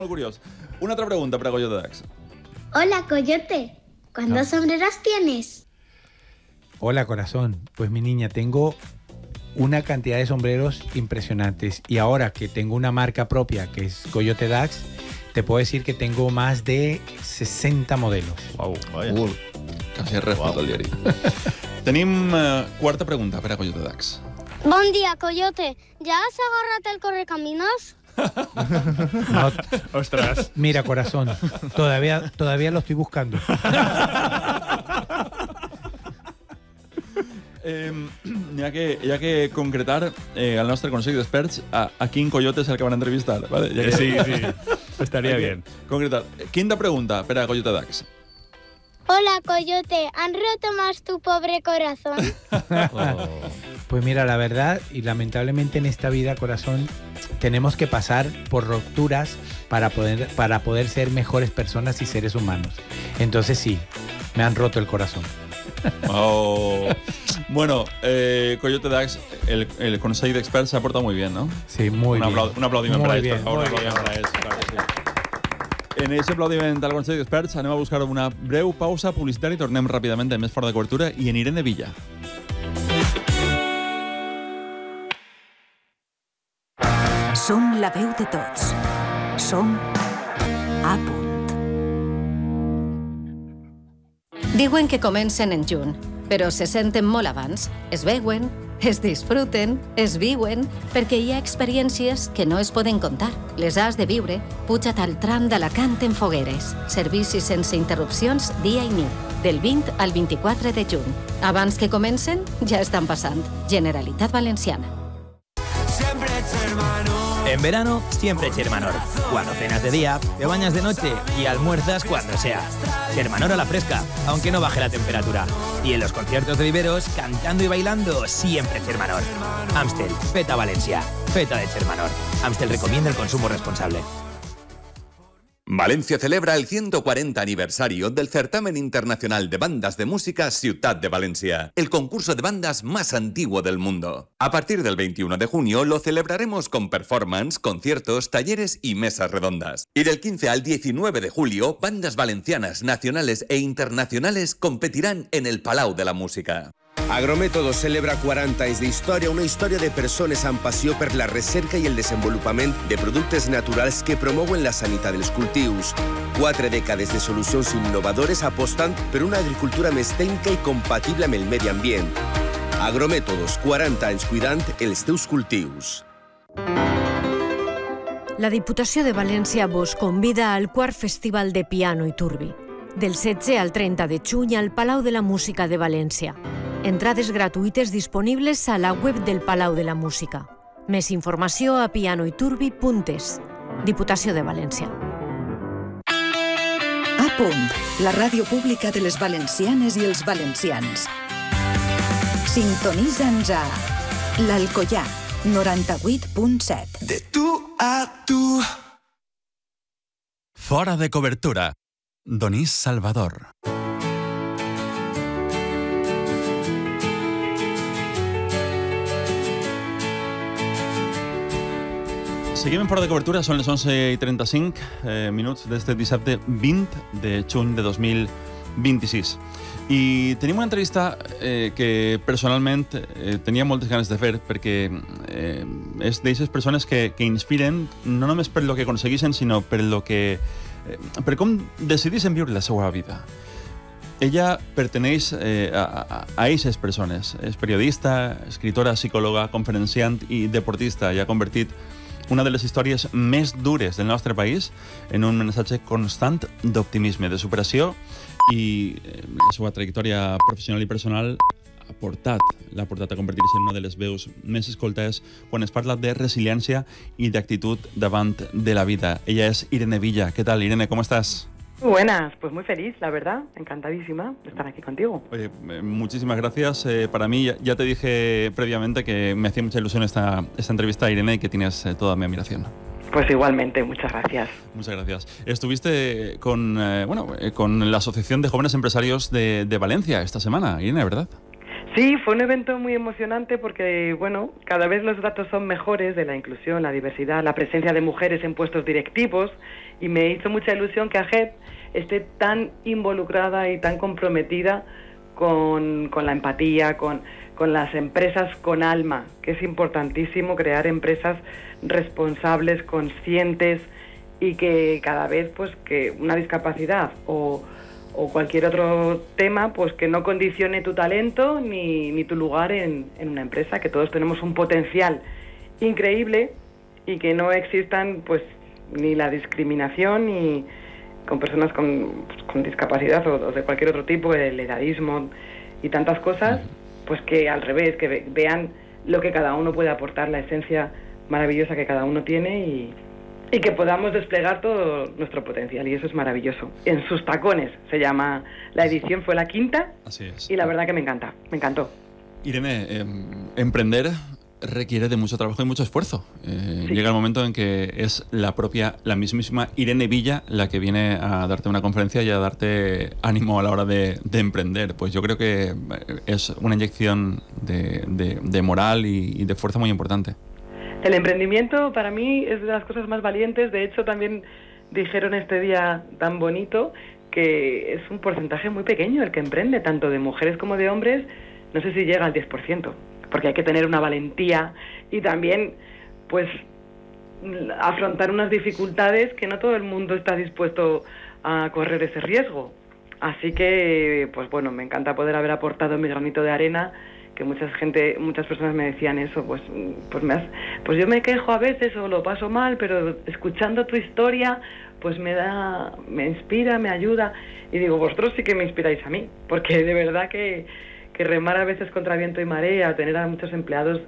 Molt curiós. Una altra pregunta per a Coyote Dax. Hola, Coyote. ¿Cuántos sombreros tienes? Hola, corazón. Pues mi niña, tengo una cantidad de sombreros impresionantes. Y ahora que tengo una marca propia, que es Coyote Dax, te puedo decir que tengo más de 60 modelos. Uau, vaya. Quasi res per tot el diari. Tenim quarta pregunta per a Coyote Dax. Buen día, Coyote. ¿Ya has agarrado el correcaminos? No, Ostras. mira, corazón, todavía lo estoy buscando. Hi ha que concretar al nostre Consell d'Experts a quin coyote és el que van entrevistar. ¿Vale? Ja que Sí, estaría bien. Concretar. Quinta pregunta per a Coyote Dax. Hola, Coyote. ¿Han roto más tu pobre corazón? Pues mira, la verdad, y lamentablemente en esta vida, corazón, tenemos que pasar por rupturas para poder ser mejores personas y seres humanos. Entonces sí, me han roto el corazón. Oh. Bueno, Coyote Dax, el Consell d'Experts s'ha portat muy bien, ¿no? Sí, muy bien. Un aplaudiment Muy per a bien, esto. Un aplaudiment per a esto, claro que sí. En aquest aplaudiment al Consell d'Experts anem a buscar una breu pausa publicitària i tornem ràpidament amb més fora de cobertura i en Irene Villa. Som la veu de tots. Som a punt. Diuen que comencen en juny, però se senten molt abans. Es veuen, es disfruten, es viuen, perquè hi ha experiències que no es poden contar. Les has de viure. Puja't al tram d'Alacant en Fogueres. Servicis sense interrupcions dia i nit, del 20 al 24 de juny. Abans que comencen, ja estan passant. Generalitat Valenciana. En verano, siempre Chermanor. Cuando cenas de día, te bañas de noche y almuerzas cuando sea. Chermanor a la fresca, aunque no baje la temperatura. Y en los conciertos de viveros, cantando y bailando, siempre Chermanor. Amstel, feta Valencia, feta de Chermanor. Amstel recomienda el consumo responsable. Valencia celebra el 140 aniversario del Certamen Internacional de Bandas de Música Ciutat de Valencia, el concurso de bandas más antiguo del mundo. A partir del 21 de junio lo celebraremos con performance, conciertos, talleres y mesas redondas. Y del 15 al 19 de julio, bandas valencianas, nacionales e internacionales competirán en el Palau de la Música. Agrométodos celebra 40 anys d'història, una història de persones amb passió per la recerca i el desenvolupament de productes naturals que promouen la sanitat dels cultius. 4 dècades de solucions innovadores apostant per una agricultura més tècnica i compatible amb el medi ambient. Agrométodos, 40 anys cuidant els teus cultius. La Diputació de València vos convida al quart Festival de Piano i Turbi, del 16 al 30 de juny al Palau de la Música de València. Entrades gratuïtes disponibles a la web del Palau de la Música. Més informació a pianoiturbi.es. Diputació de València. A punt, la ràdio pública de les valencianes i els valencians. Sintonitza'ns a l'Alcoià, 98.7. De tu a tu. Fora de cobertura. Donís Salvador. Seguim en fora de cobertura, són les 11:35 minuts d'este dissabte 20 de juny de 2026. I tenim una entrevista que personalment tenia moltes ganes de fer perquè és d'aquestes persones que inspiren no només per lo que aconsegueixen, sinó per per com decideixen viure la seva vida. Ella perteneix a aquestes persones. És periodista, escritora, psicòloga, conferenciant i deportista i ha convertit una de les històries més dures del nostre país en un missatge constant d'optimisme, de superació, i la seva trajectòria professional i personal l'ha portat a convertir-se en una de les veus més escoltades quan es parla de resiliència i d'actitud davant de la vida. Ella és Irene Villa. ¿Qué tal, Irene? ¿Cómo estás? Muy buenas, pues muy feliz, la verdad, encantadísima de estar aquí contigo. Oye, muchísimas gracias. Para mí, ya te dije previamente que me hacía mucha ilusión esta entrevista, Irene, y que tienes toda mi admiración. Pues igualmente, muchas gracias. Muchas gracias. Estuviste con la Asociación de Jóvenes Empresarios de Valencia esta semana, Irene, ¿verdad? Sí, fue un evento muy emocionante porque, bueno, cada vez los datos son mejores de la inclusión, la diversidad, la presencia de mujeres en puestos directivos, y me hizo mucha ilusión que AGEP esté tan involucrada y tan comprometida con la empatía, con las empresas con alma, que es importantísimo crear empresas responsables, conscientes, y que cada vez pues que una discapacidad o cualquier otro tema pues que no condicione tu talento ni tu lugar en una empresa, que todos tenemos un potencial increíble y que no existan pues ni la discriminación ni con personas con discapacidad o de cualquier otro tipo, el edadismo y tantas cosas, pues que al revés, que vean lo que cada uno puede aportar, la esencia maravillosa que cada uno tiene y que podamos desplegar todo nuestro potencial, y eso es maravilloso. En sus tacones se llama la edición, fue la 5ª. Así es. Y la verdad que me encantó. Irene, emprender requiere de mucho trabajo y mucho esfuerzo. Sí. Llega el momento en que es la mismísima Irene Villa la que viene a darte una conferencia y a darte ánimo a la hora de emprender. Pues yo creo que es una inyección de moral y de fuerza muy importante. El emprendimiento para mí es de las cosas más valientes. De hecho, también dijeron este día tan bonito que es un porcentaje muy pequeño el que emprende, tanto de mujeres como de hombres. No sé si llega al 10%, porque hay que tener una valentía y también pues afrontar unas dificultades que no todo el mundo está dispuesto a correr ese riesgo. Así que, pues bueno, me encanta poder haber aportado mi granito de arena, que muchas personas me decían eso, pues yo me quejo a veces o lo paso mal, pero escuchando tu historia pues me inspira, me ayuda, y digo, vosotros sí que me inspiráis a mí, porque de verdad que remar a veces contra viento y marea, tener a muchos empleados,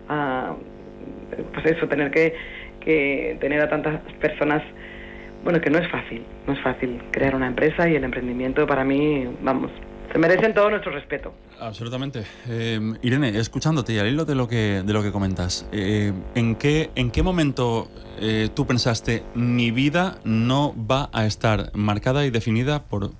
pues eso, tener que tener a tantas personas, bueno, que no es fácil crear una empresa, y el emprendimiento para mí, vamos, se merecen todo nuestro respeto. Absolutamente. Irene, escuchándote y al hilo de lo que comentas, ¿en qué momento tú pensaste mi vida no va a estar marcada y definida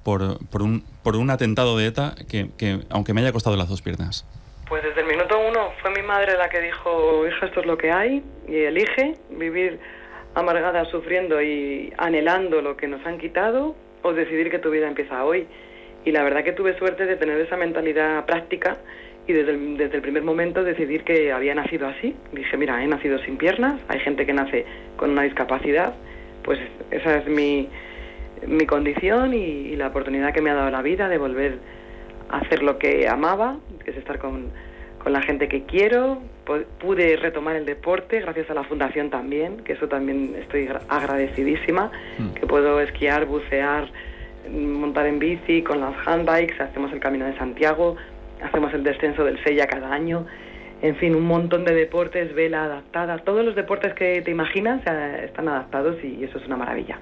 por un atentado de ETA que aunque me haya costado las dos piernas? Pues desde el minuto 1 fue mi madre la que dijo, hija, esto es lo que hay, y elige vivir amargada, sufriendo y anhelando lo que nos han quitado, o decidir que tu vida empieza hoy. Y la verdad que tuve suerte de tener esa mentalidad práctica y desde el primer momento decidir que había nacido así. Dije, mira, he nacido sin piernas, hay gente que nace con una discapacidad, pues esa es mi condición y la oportunidad que me ha dado la vida de volver a hacer lo que amaba, que es estar con la gente que quiero. Pude retomar el deporte gracias a la fundación también, que eso también estoy agradecidísima, que puedo esquiar, bucear, montar en bici con las handbikes, hacemos el Camino de Santiago, hacemos el descenso del Sella cada año, en fin, un montón de deportes, vela adaptada, todos los deportes que te imaginas están adaptados, y eso es una maravilla.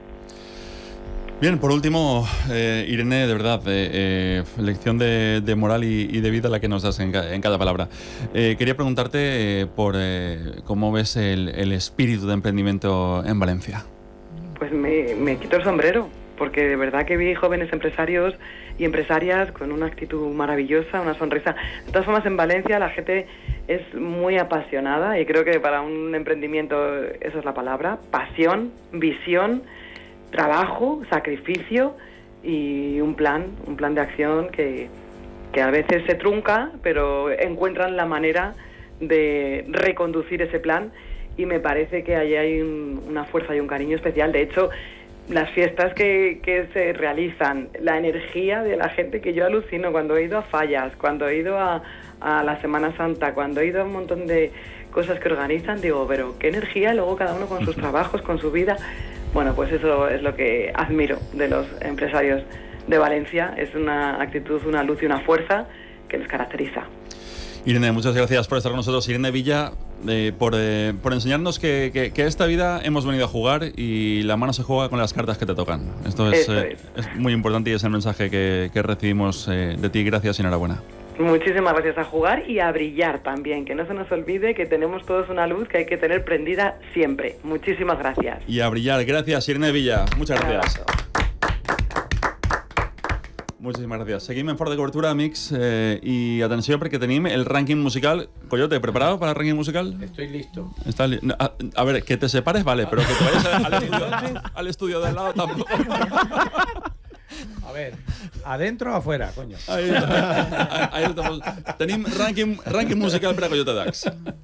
Bien, por último, Irene, de verdad, lección de moral y de vida la que nos das en cada palabra. Quería preguntarte por cómo ves el espíritu de emprendimiento en Valencia. Pues me quito el sombrero, porque de verdad que vi jóvenes empresarios y empresarias con una actitud maravillosa, una sonrisa. De todas formas, en Valencia la gente es muy apasionada, y creo que para un emprendimiento esa es la palabra: pasión, visión, trabajo, sacrificio y un plan de acción que a veces se trunca, pero encuentran la manera de reconducir ese plan, y me parece que ahí hay una fuerza y un cariño especial. De hecho, las fiestas que se realizan, la energía de la gente, que yo alucino cuando he ido a Fallas, cuando he ido a la Semana Santa, cuando he ido a un montón de cosas que organizan, digo, pero qué energía, luego cada uno con sus trabajos, con su vida. Bueno, pues eso es lo que admiro de los empresarios de Valencia, es una actitud, una luz y una fuerza que les caracteriza. Irene, muchas gracias por estar con nosotros. Irene Villa, por enseñarnos que esta vida hemos venido a jugar y la mano se juega con las cartas que te tocan. Esto es muy importante, y es el mensaje que recibimos de ti. Gracias y enhorabuena. Muchísimas gracias. A jugar y a brillar también, que no se nos olvide que tenemos todos una luz que hay que tener prendida siempre. Muchísimas gracias. Y a brillar. Gracias, Irene Villa. Muchas gracias. Moltíssimes gràcies. Seguim en Fora de Cobertura, amics, i atenció perquè tenim el rànquing musical. Coyote, ¿preparado para el ranking musical? Estoy listo. No, a ver, que te separes, vale, pero que te vayas al estudio de al lado tampoco. A ver, ¿adentro o afuera, coño? Ahí estamos. Tenim rànquing musical per a Coyote Dax.